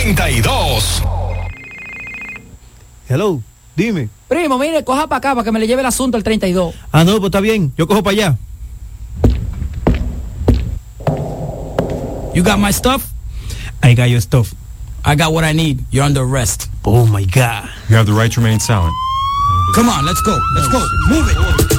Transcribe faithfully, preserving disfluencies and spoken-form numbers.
treinta y dos. Hello, dime. Primo, mire, coja para acá para que me le lleve el asunto el treinta y dos. Ah, no, pues está bien. Yo cojo para allá. You got my stuff? I got your stuff. I got what I need. You're under arrest. Oh, my God. You have the right to remain silent. Come on, let's go. Let's go. Move it.